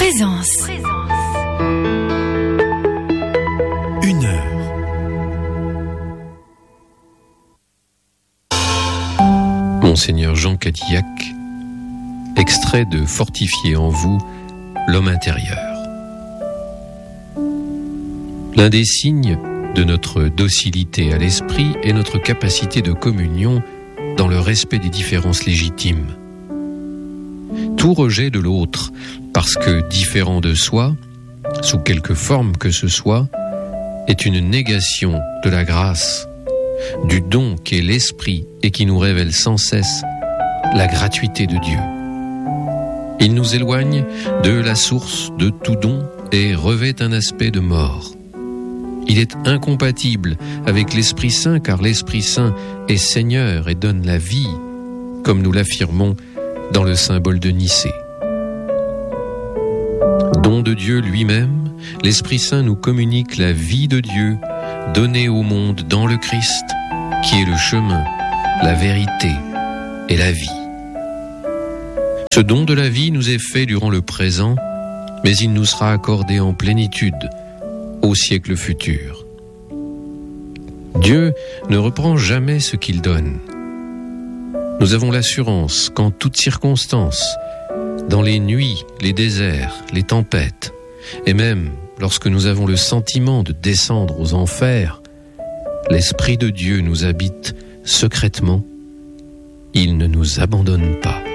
Présence. 1 heure. Monseigneur Jean Cadillac, extrait de Fortifier en vous l'homme intérieur. L'un des signes de notre docilité à l'esprit est notre capacité de communion dans le respect des différences légitimes. Tout rejet de l'autre, parce que différent de soi, sous quelque forme que ce soit, est une négation de la grâce, du don qu'est l'esprit et qui nous révèle sans cesse la gratuité de Dieu. Il nous éloigne de la source de tout don et revêt un aspect de mort. Il est incompatible avec l'Esprit Saint, car l'Esprit Saint est Seigneur et donne la vie, comme nous l'affirmons dans le symbole de Nicée. Don de Dieu lui-même, l'Esprit Saint nous communique la vie de Dieu donnée au monde dans le Christ, qui est le chemin, la vérité et la vie. Ce don de la vie nous est fait durant le présent, mais il nous sera accordé en plénitude au siècle futur. Dieu ne reprend jamais ce qu'il donne. Nous avons l'assurance qu'en toutes circonstances, dans les nuits, les déserts, les tempêtes, et même lorsque nous avons le sentiment de descendre aux enfers, l'Esprit de Dieu nous habite secrètement. Il ne nous abandonne pas.